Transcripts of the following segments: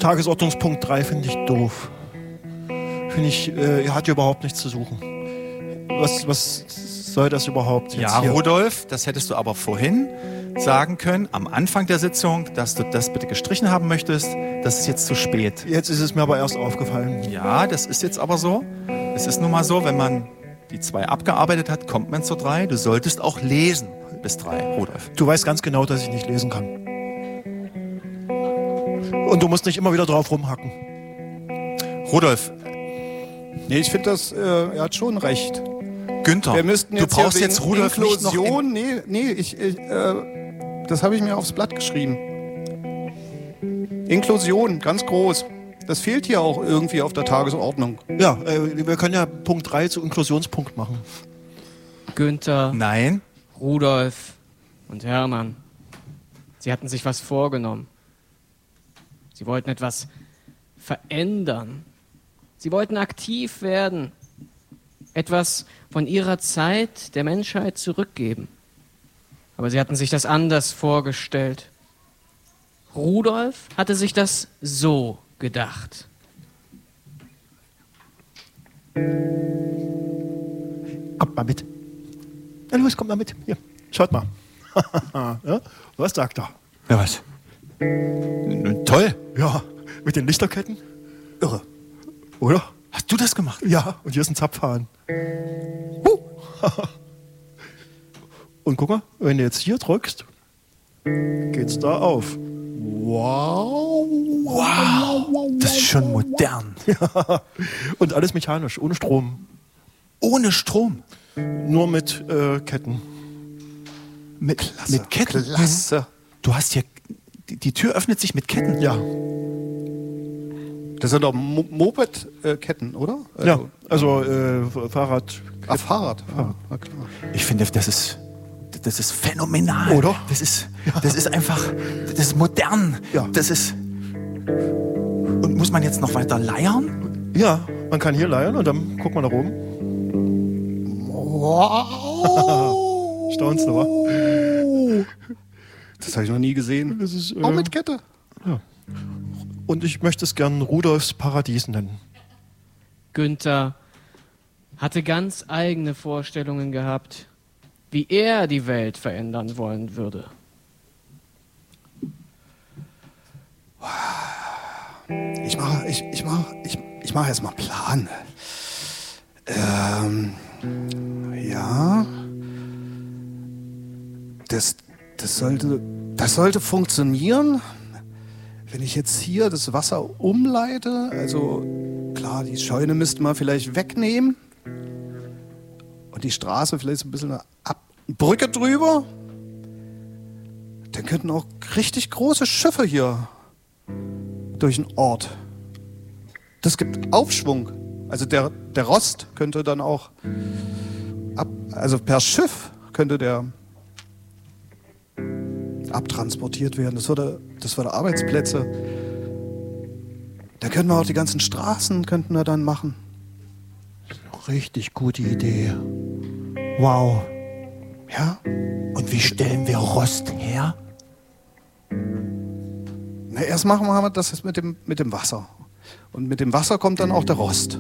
Tagesordnungspunkt 3 finde ich doof. Finde ich, er hat hier überhaupt nichts zu suchen. Was soll das überhaupt jetzt Ja, hier? Rudolf, das hättest du aber vorhin sagen können, am Anfang der Sitzung, dass du das bitte gestrichen haben möchtest. Das ist jetzt zu spät. Jetzt ist es mir aber erst aufgefallen. Ja, das ist jetzt aber so. Es ist nun mal so, wenn man die 2 abgearbeitet hat, kommt man zur 3. Du solltest auch lesen bis 3, Rudolf. Du weißt ganz genau, dass ich nicht lesen kann. Und du musst nicht immer wieder drauf rumhacken. Rudolf, Nee, ich finde das, er hat schon recht. Günther, Wir müssten du jetzt brauchst hier jetzt wegen Rudolf nicht noch Inklusion. Das habe ich mir aufs Blatt geschrieben. Inklusion, ganz groß. Das fehlt hier auch irgendwie auf der Tagesordnung. Ja, wir können ja Punkt 3 zu Inklusionspunkt machen. Günther, Nein, Rudolf und Hermann. Sie hatten sich was vorgenommen. Sie wollten etwas verändern. Sie wollten aktiv werden. Etwas von ihrer Zeit der Menschheit zurückgeben. Aber sie hatten sich das anders vorgestellt. Rudolf hatte sich das so gedacht. Kommt mal mit. Na los, kommt mal mit. Hier, schaut mal. Ja? Was sagt er? ja was? Toll. Ja, mit den Lichterketten. Irre. Oder? Hast du das gemacht? Ja, und hier ist ein Zapfhahn. Und guck mal, wenn du jetzt hier drückst, geht's da auf. Wow. Wow, das ist schon modern. Ja. Und alles mechanisch, ohne Strom. Ohne Strom. Nur mit Ketten. Mit Ketten. Klasse. Du hast hier, die Tür öffnet sich mit Ketten. Ja. Das sind doch Moped-Ketten, oder? Ja, also Fahrrad. Fahrrad. Ja, na klar. Ich finde, das ist phänomenal. Oder? Das ist einfach, das ist modern. Ja. Das ist. Und muss man jetzt noch weiter leiern? Ja, man kann hier leiern und dann guck mal nach oben. Wow. Staunst du, wa? Das habe ich noch nie gesehen. Das ist, Auch mit Kette. Und ich möchte es gern Rudolfs Paradies nennen. Günther hatte ganz eigene Vorstellungen gehabt, wie er die Welt verändern wollen würde. Ich mache jetzt mal einen Plan. Ja. Das sollte funktionieren. Wenn ich jetzt hier das Wasser umleite, also klar, die Scheune müsste man vielleicht wegnehmen und die Straße vielleicht so ein bisschen eine Brücke drüber, dann könnten auch richtig große Schiffe hier durch den Ort. Das gibt Aufschwung. Also der Rost könnte dann auch also per Schiff könnte der abtransportiert werden. Das würde Arbeitsplätze. Da könnten wir auch die ganzen Straßen könnten wir dann machen. Richtig gute Idee. Wow. Ja? Und wie stellen wir Rost her? Na, erst machen wir das jetzt mit dem Wasser. Und mit dem Wasser kommt dann auch der Rost.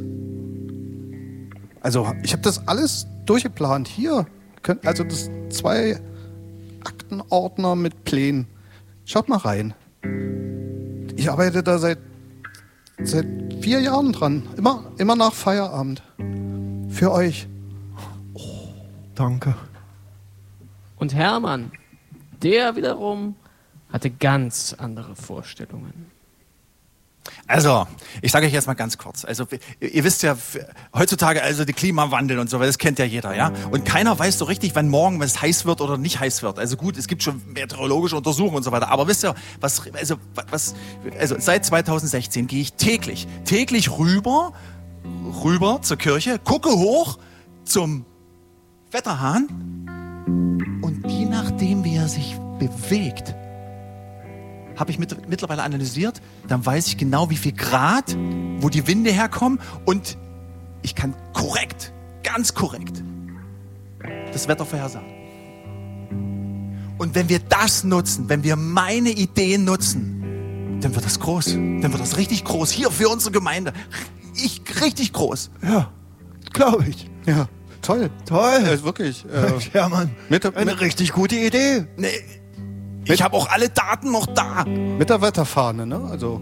Also ich habe das alles durchgeplant. Hier, also das 2 Aktenordner mit Plänen. Schaut mal rein. Ich arbeite da seit 4 Jahren dran. Immer nach Feierabend. Für euch. Danke. Und Hermann, der wiederum hatte ganz andere Vorstellungen. Also, ich sage euch jetzt mal ganz kurz. Also, ihr wisst ja, heutzutage also die Klimawandel und so, das kennt ja jeder, ja? Und keiner weiß so richtig, wann morgen, wenn es heiß wird oder nicht heiß wird. Also gut, es gibt schon meteorologische Untersuchungen und so weiter. Aber wisst ihr, also seit 2016 gehe ich täglich rüber zur Kirche, gucke hoch zum Wetterhahn und je nachdem, wie er sich bewegt, habe ich mittlerweile analysiert, dann weiß ich genau, wie viel Grad, wo die Winde herkommen und ich kann ganz korrekt das Wetter vorhersagen. Und wenn wir das nutzen, wenn wir meine Ideen nutzen, dann wird das groß. Dann wird das richtig groß. Hier für unsere Gemeinde. Richtig groß. Ja, glaube ich. Ja, toll. Toll. Wirklich. Ja, Mann. Eine richtig gute Idee. Nee, ich habe auch alle Daten noch da. Mit der Wetterfahne, ne? Also.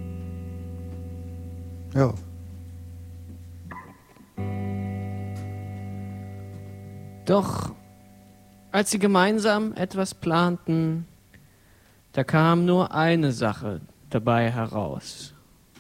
Ja. Doch als sie gemeinsam etwas planten, da kam nur eine Sache dabei heraus.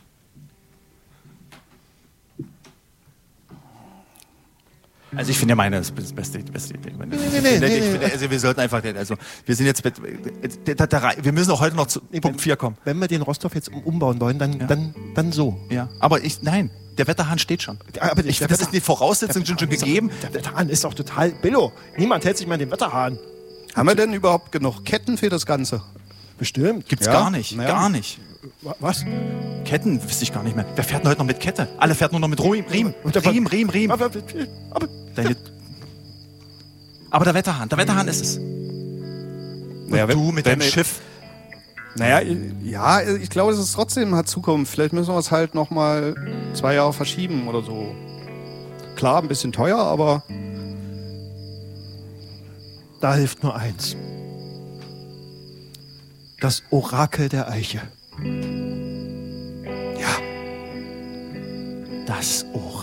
Also ich finde ja meine ist das beste Idee. Nee. Also wir sollten einfach, also wir sind jetzt, wir müssen auch heute noch zu Punkt 4 kommen. Wenn wir den Rostov jetzt umbauen wollen, dann so. Ja, aber nein, der Wetterhahn steht schon. Aber Das ist die Voraussetzung schon gegeben. Der Wetterhahn ist doch total billo. Niemand hält sich mal an den Wetterhahn. Haben wir denn überhaupt genug Ketten für das Ganze? Bestimmt. Gibt's Ja? gar nicht, Naja. gar nicht. Was? Ketten wüsste ich gar nicht mehr. Wer fährt denn heute noch mit Kette? Alle fährt nur noch mit Riemen. Riemen. Aber Aber der Wetterhahn ist es. Naja, Und du mit deinem wenn- Schiff. Naja, ja, ich glaube, es ist trotzdem hat Zukunft. Vielleicht müssen wir es halt noch mal 2 Jahre verschieben oder so. Klar, ein bisschen teuer, aber da hilft nur eins. Das Orakel der Eiche. Das Orakel.